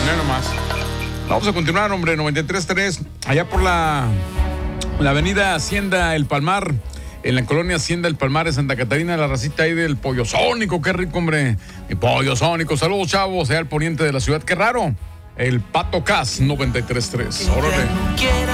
nomás. Vamos a continuar, hombre, 93.3, allá por la avenida Hacienda El Palmar, en la colonia Hacienda El Palmar de Santa Catarina, la racita ahí del Pollo Sónico, qué rico, hombre. Mi Pollo Sónico, saludos, chavos, allá al poniente de la ciudad, qué raro. El Pato Cas, 93.3, órale.